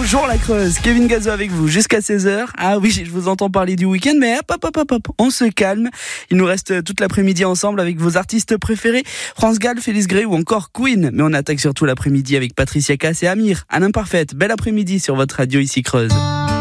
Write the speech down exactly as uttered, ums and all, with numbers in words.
Bonjour la Creuse, Kevin Gazo avec vous jusqu'à seize heures. Ah oui, je vous entends parler du week-end, mais hop, hop, hop, hop, hop, on se calme. Il nous reste toute l'après-midi ensemble avec vos artistes préférés, France Gall, Félix Gray ou encore Queen. Mais on attaque surtout l'après-midi avec Patricia Cass et Amir, à l'imparfaite. Bel après-midi sur votre radio ici Creuse.